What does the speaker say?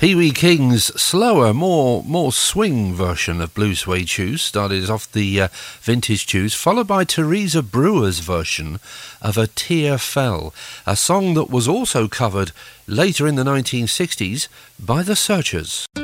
Pee Wee King's slower, more swing version of Blue Suede Shoes started off the Vintage Tunes, followed by Teresa Brewer's version of A Tear Fell, a song that was also covered later in the 1960s by The Searchers.